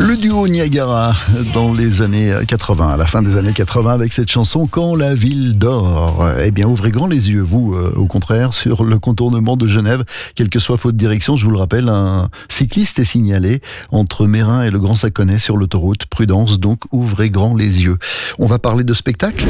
Le duo Niagara dans les années 80, à la fin des années 80 avec cette chanson « Quand la ville dort ». Eh bien, ouvrez grand les yeux, vous, au contraire, sur le contournement de Genève. Quelle que soit votre direction, je vous le rappelle, un cycliste est signalé entre Mérin et le Grand Saconnet sur l'autoroute. Prudence, donc, ouvrez grand les yeux. On va parler de spectacle.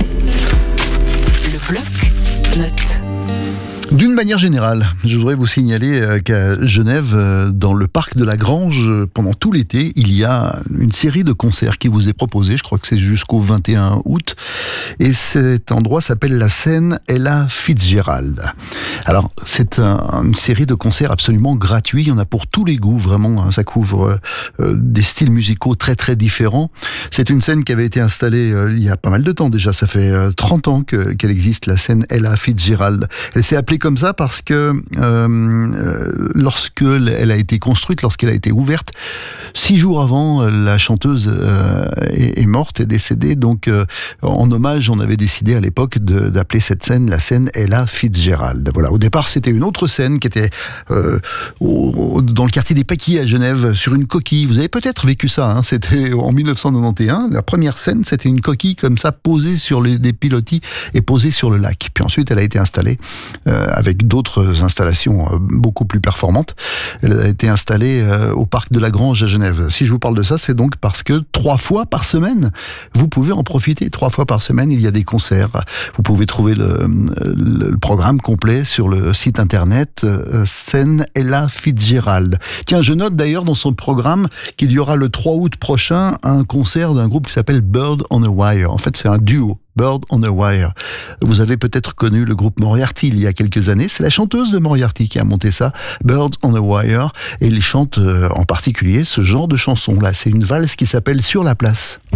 Le bloc-notes. D'une manière générale, je voudrais vous signaler qu'à Genève, dans le parc de la Grange, pendant tout l'été, il y a une série de concerts qui vous est proposée. Je crois que c'est jusqu'au 21 août. Et cet endroit s'appelle la scène Ella Fitzgerald. Alors, c'est une série de concerts absolument gratuits. Il y en a pour tous les goûts, vraiment. Ça couvre des styles musicaux très très différents. C'est une scène qui avait été installée il y a pas mal de temps déjà. Ça fait 30 ans qu'elle existe, la scène Ella Fitzgerald. Elle s'est appelée comme ça parce que lorsqu'elle a été construite, lorsqu'elle a été ouverte, 6 jours avant, la chanteuse est morte, est décédée. Donc, en hommage, on avait décidé à l'époque d'appeler cette scène la scène Ella Fitzgerald. Voilà. Au départ, c'était une autre scène qui était dans le quartier des Paquis à Genève, sur une coquille. Vous avez peut-être vécu ça. Hein. C'était en 1991. La première scène, c'était une coquille comme ça, posée sur des pilotis et posée sur le lac. Puis ensuite, elle a été installée avec d'autres installations beaucoup plus performantes. Elle a été installée au parc de la Grange à Genève. Si je vous parle de ça, c'est donc parce que 3 fois par semaine, vous pouvez en profiter. 3 fois par semaine, il y a des concerts. Vous pouvez trouver le programme complet sur le site internet scène Ella Fitzgerald. Tiens, je note d'ailleurs dans son programme qu'il y aura le 3 août prochain un concert d'un groupe qui s'appelle Bird on a Wire. En fait, c'est un duo. Bird on a Wire. Vous avez peut-être connu le groupe Moriarty il y a quelques années. C'est la chanteuse de Moriarty qui a monté ça, Bird on a Wire. Et ils chantent en particulier ce genre de chanson. Là, c'est une valse qui s'appelle Sur la place.